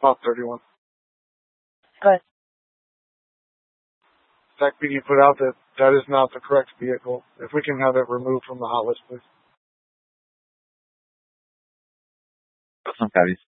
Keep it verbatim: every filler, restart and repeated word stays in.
About thirty-one. Good. Fact, we can put out that that is not the correct vehicle. If we can have it removed from the hot list, please. Got some carries.